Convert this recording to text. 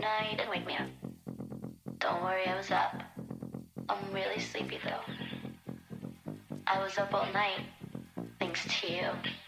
Nah, you didn't wake me up. Don't worry, I was up. I'm really sleepy though. I was up all night, thanks to you.